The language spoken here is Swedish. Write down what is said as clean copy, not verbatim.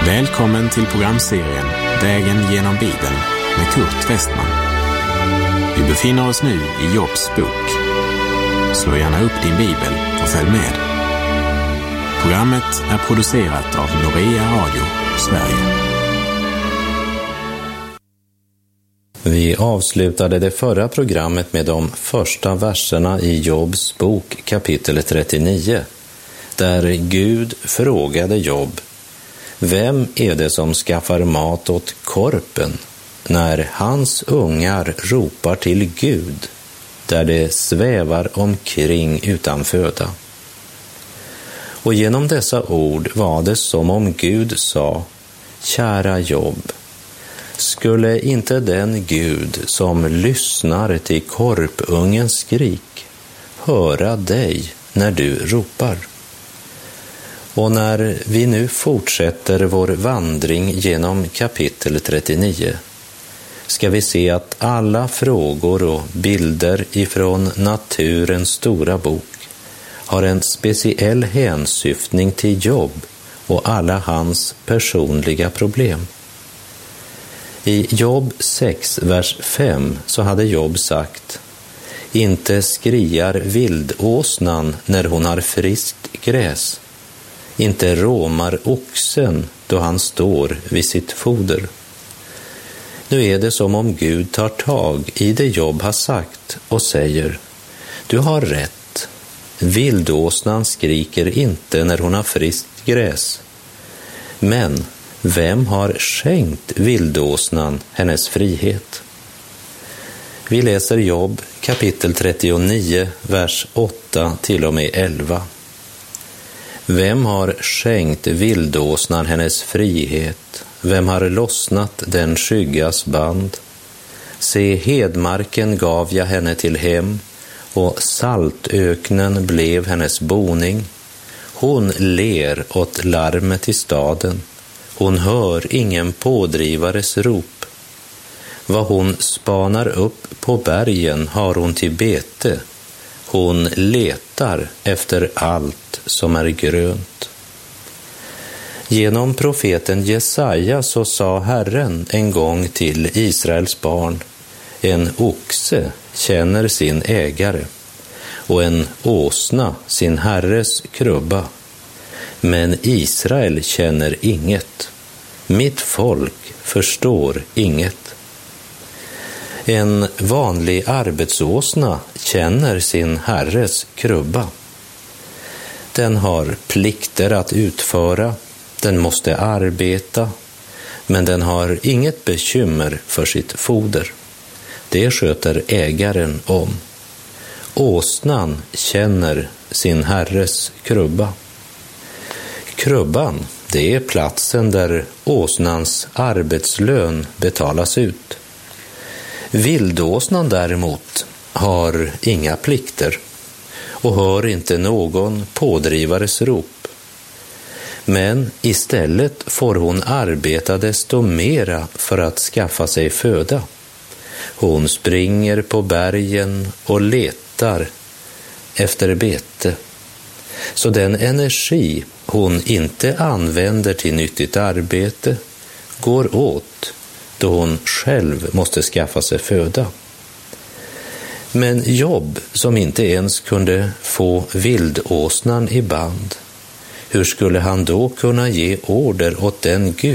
Välkommen till programserien Vägen genom Bibeln med Kurt Westman. Vi befinner oss nu i Jobs bok. Slå gärna upp din bibel och följ med. Programmet är producerat av Norea Radio, Sverige. Vi avslutade det förra programmet med de första verserna i Jobs bok kapitel 39, där Gud frågade Job: vem är det som skaffar mat åt korpen när hans ungar ropar till Gud, där det svävar omkring utan föda? Och genom dessa ord var det som om Gud sa: kära Job, skulle inte den Gud som lyssnar till korpungens skrik höra dig när du ropar? Och när vi nu fortsätter vår vandring genom kapitel 39 ska vi se att alla frågor och bilder ifrån naturens stora bok har en speciell hänsyftning till Job och alla hans personliga problem. I Job 6, vers 5 så hade Job sagt: inte skriar vildåsnan när hon har friskt gräs, inte råmar oxen då han står vid sitt foder. Nu är det som om Gud tar tag i det Job har sagt och säger: du har rätt, vildåsnan skriker inte när hon har friskt gräs. Men vem har skänkt vildåsnan hennes frihet? Vi läser Job kapitel 39, vers 8 till och med 11. Vem har skänkt vildåsnan hennes frihet? Vem har lossnat den skyggas band? Se, hedmarken gav jag henne till hem, och saltöknen blev hennes boning. Hon ler åt larmet i staden, hon hör ingen pådrivares rop. Vad hon spanar upp på bergen har hon till bete, hon letar efter allt som är grönt. Genom profeten Jesaja så sa Herren en gång till Israels barn: en oxe känner sin ägare, och en åsna sin herres krubba. Men Israel känner inget, mitt folk förstår inget. En vanlig arbetsåsna känner sin herres krubba. Den har plikter att utföra, den måste arbeta, men den har inget bekymmer för sitt foder. Det sköter ägaren om. Åsnan känner sin herres krubba. Krubban, det är platsen där åsnans arbetslön betalas ut. Vildåsnan däremot har inga plikter och hör inte någon pådrivares rop. Men istället får hon arbeta desto mera för att skaffa sig föda. Hon springer på bergen och letar efter bete. Så den energi hon inte använder till nyttigt arbete går åt då hon själv måste skaffa sig föda. Men Job, som inte ens kunde få vildåsnan i band, hur skulle han då kunna ge order åt den Gud